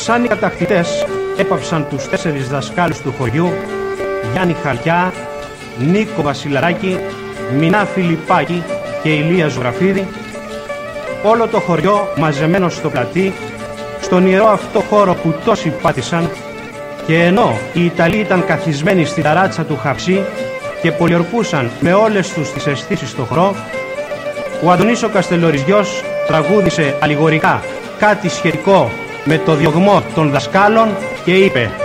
σαν οι κατακτητές έπαυσαν τους 4 δασκάλους του χωριού, Γιάννη Χαλιά, Νίκο Βασιλαράκη, Μινά Φιλιππάκη και Ηλία Ζωγραφίδη, όλο το χωριό μαζεμένο στο πλατή, στον ιερό αυτό χώρο που τόσοι πάτησαν, και ενώ οι Ιταλοί ήταν καθισμένοι στη ταράτσα του Χαψί και πολιορκούσαν με όλες τους τις αισθήσεις στο χορό, ο Αντωνής ο Καστελοριζιός τραγούδισε αλληγορικά κάτι σχετικό με το διωγμό των δασκάλων και είπε: